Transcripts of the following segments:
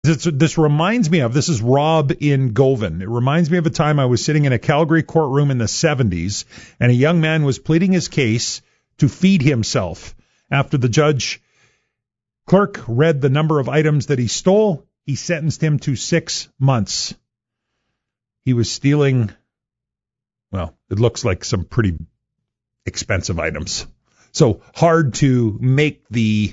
This reminds me of, this is Rob in Govan. It reminds me of a time I was sitting in a Calgary courtroom in the 70s, and a young man was pleading his case to feed himself. After the clerk read the number of items that he stole, he sentenced him to 6 months. He was stealing, well, it looks like some pretty expensive items. So hard to make the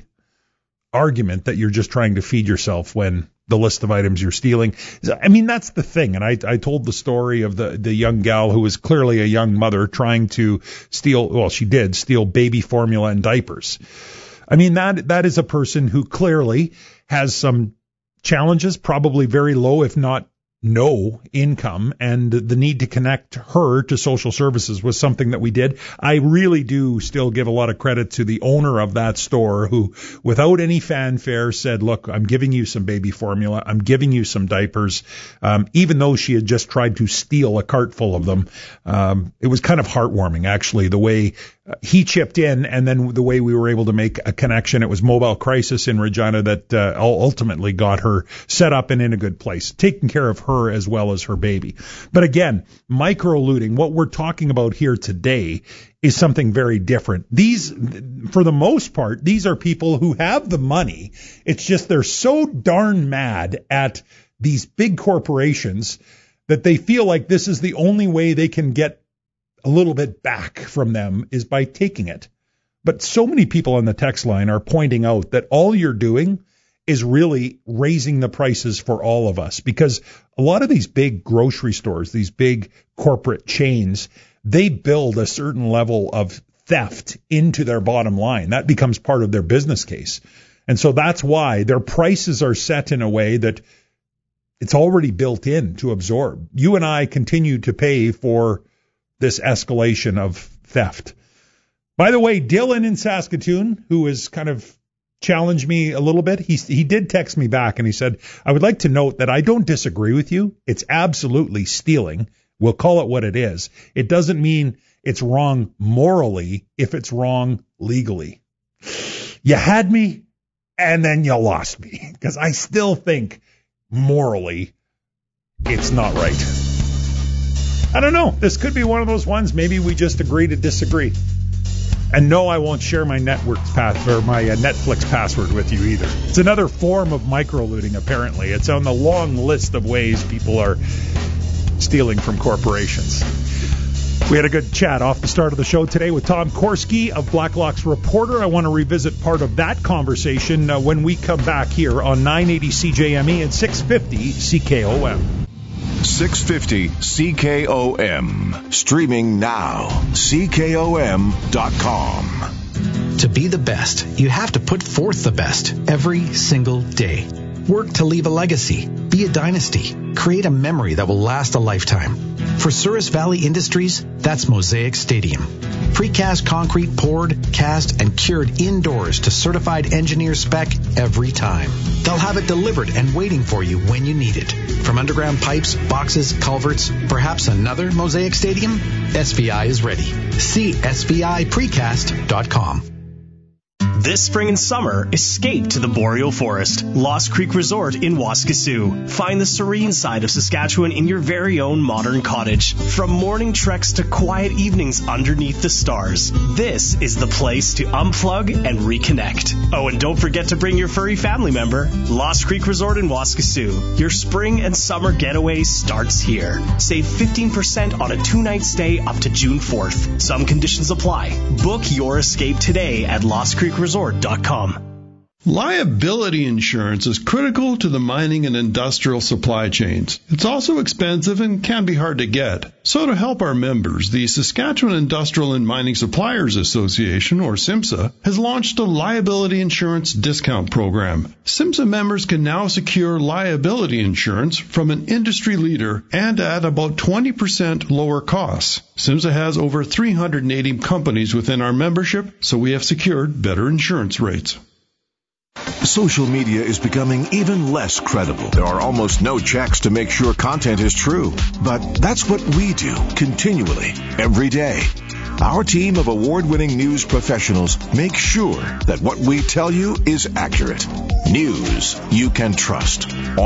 argument that you're just trying to feed yourself when the list of items you're stealing. I mean, that's the thing. And I told the story of the young gal who was clearly a young mother trying to steal, well, she did steal baby formula and diapers. I mean, that is a person who clearly has some challenges, probably very low, if not no income, and the need to connect her to social services was something that we did. I really do still give a lot of credit to the owner of that store who, without any fanfare, said, look, I'm giving you some baby formula, I'm giving you some diapers, even though she had just tried to steal a cart full of them. It was kind of heartwarming, actually, the way he chipped in, and then the way we were able to make a connection. It was Mobile Crisis in Regina that ultimately got her set up and in a good place, taking care of her as well as her baby. But again, micro-looting, what we're talking about here today is something very different. These, for the most part, these are people who have the money. It's just they're so darn mad at these big corporations that they feel like this is the only way they can get a little bit back from them is by taking it. But so many people on the text line are pointing out that all you're doing is really raising the prices for all of us, because a lot of these big grocery stores, these big corporate chains, they build a certain level of theft into their bottom line. That becomes part of their business case. And so that's why their prices are set in a way that it's already built in to absorb. You and I continue to pay for this escalation of theft. By the way, Dylan in Saskatoon, who has kind of challenged me a little bit, he did text me back and he said, I would like to note that I don't disagree with you. It's absolutely stealing. We'll call it what it is. It doesn't mean it's wrong morally if it's wrong legally. You had me and then you lost me, because I still think morally it's not right. I don't know. This could be one of those ones. Maybe we just agree to disagree. And no, I won't share my Netflix password with you either. It's another form of micro-looting, apparently. It's on the long list of ways people are stealing from corporations. We had a good chat off the start of the show today with Tom Korski of Blacklock's Reporter. I want to revisit part of that conversation when we come back here on 980 CJME and 650 CKOM. 650 CKOM. Streaming now. CKOM.com. To be the best, you have to put forth the best every single day. Work to leave a legacy, be a dynasty, create a memory that will last a lifetime. For Souris Valley Industries, that's Mosaic Stadium. Precast concrete poured, cast, and cured indoors to certified engineer spec every time. They'll have it delivered and waiting for you when you need it. From underground pipes, boxes, culverts, perhaps another Mosaic Stadium? SVI is ready. See SVIPrecast.com. This spring and summer, escape to the Boreal Forest. Lost Creek Resort in Waskesiu. Find the serene side of Saskatchewan in your very own modern cottage. From morning treks to quiet evenings underneath the stars, this is the place to unplug and reconnect. Oh, and don't forget to bring your furry family member. Lost Creek Resort in Waskesiu. Your spring and summer getaway starts here. Save 15% on a 2-night stay up to June 4th. Some conditions apply. Book your escape today at lostcreekresort.com. Liability insurance is critical to the mining and industrial supply chains. It's also expensive and can be hard to get. So to help our members, the Saskatchewan Industrial and Mining Suppliers Association, or SIMSA, has launched a liability insurance discount program. SIMSA members can now secure liability insurance from an industry leader and at about 20% lower costs. SIMSA has over 380 companies within our membership, so we have secured better insurance rates. Social media is becoming even less credible. There are almost no checks to make sure content is true. But that's what we do continually, every day. Our team of award-winning news professionals make sure that what we tell you is accurate. News you can trust.